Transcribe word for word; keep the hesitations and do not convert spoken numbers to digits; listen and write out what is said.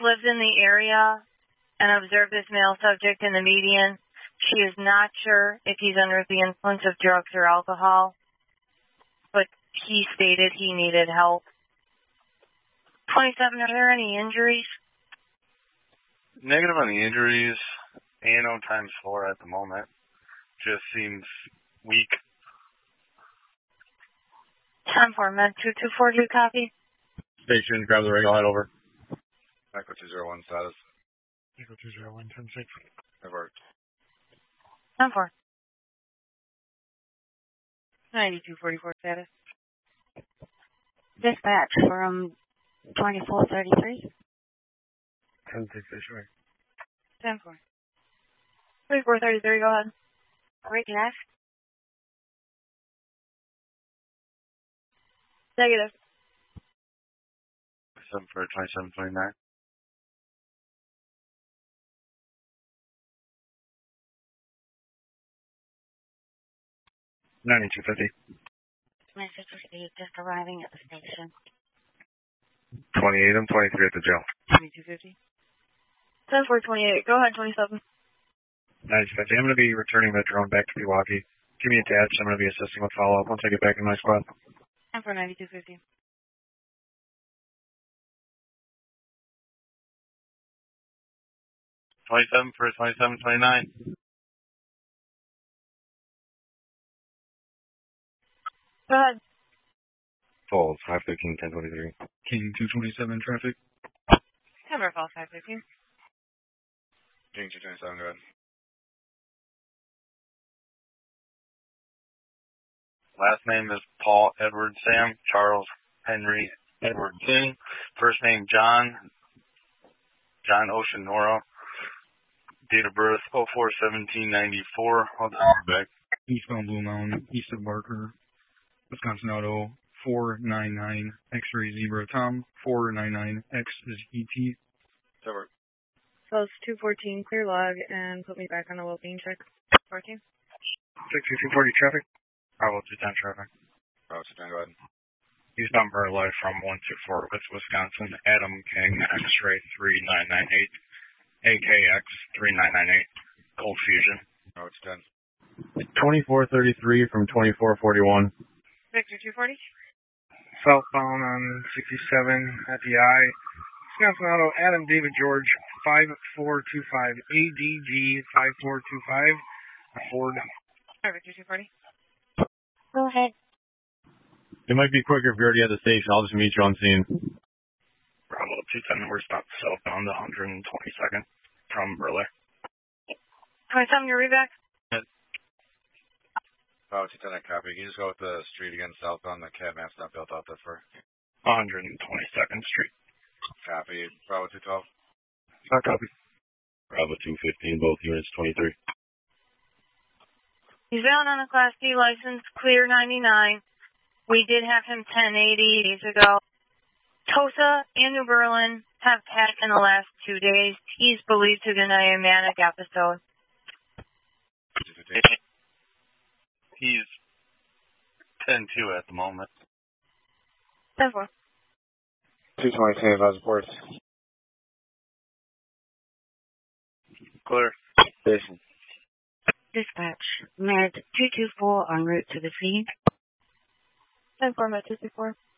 lived in the area and observed this male subject in the median. She is not sure if he's under the influence of drugs or alcohol, but he stated he needed help. twenty-seven, are there any injuries? Negative on the injuries. A N O times four at the moment. Just seems weak. ten four, Med two two four, do you copy? Station, grab the radio, head over. Echo two zero one status. Echo two zero one, ten six. Over. ten four. ninety-two forty-four status. Dispatch from twenty-four thirty-three. ten six, sure. ten four. twenty-four thirty-three, go ahead. Right left. Negative. Seven for twenty-seven twenty-nine. ninety-two fifty. Message received, just arriving at the station. twenty-eight, I'm twenty-three at the jail. twenty-two fifty. ten four twenty-eight, go ahead, twenty-seven. ninety-two fifty, I'm going to be returning the drone back to Pewaukee. Give me a touch, I'm going to be assisting with follow-up once I get back in my squad. ten four ninety-two fifty. twenty-seven for twenty-seven twenty-nine. Go ahead. Falls, five fifteen, ten twenty-three. King two twenty-seven traffic. Cover Falls five fifteen. King two twenty-seven, go ahead. Last name is Paul Edward Sam, Charles Henry Edward King. First name John, John Ocean Nora. Date of birth oh four seventeen ninety-four. Hold on, back. Eastbound Blue Mountain, east of Barker, Wisconsin Auto, four nine nine, X-ray Zebra Tom, four nine nine, X is E T. Over. Close two fourteen, clear log, and put me back on a well-being check. fourteen. sixty-two forty traffic. Bravo two ten traffic. Bravo two ten, go ahead. Eastbound Burleigh from one two four with Wisconsin, Adam King, X-ray three nine nine eight, A K X three nine nine eight, Cold Fusion. Bravo two ten. twenty-four thirty-three from twenty-four forty-one. Victor two forty. Southbound on sixty-seven at the I. Wisconsin Auto, Adam David George, five four two five, A D G five four two five, Ford. Victor two forty. Go ahead. It might be quicker if you're already at the station. I'll just meet you on scene. Bravo two ten, we're stopped southbound one hundred twenty-second from Burleigh. twenty-seven, you're reback? Bravo two ten, I copy. Can you just go with the street again southbound? The cab map's not built out there for one hundred twenty-second Street. Copy. Bravo two twelve. Not copy. Bravo two fifteen, both units twenty-three. He's bound on a Class D license, clear ninety-nine. We did have him ten eighty days ago. Tosa and New Berlin have had in the last two days. He's believed to deny a manic episode. He's ten two at the moment. ten four. two twenty-two, advise reports. Clear. Station. Dispatch. Med two two four en route to the scene. ten four, Med two two four.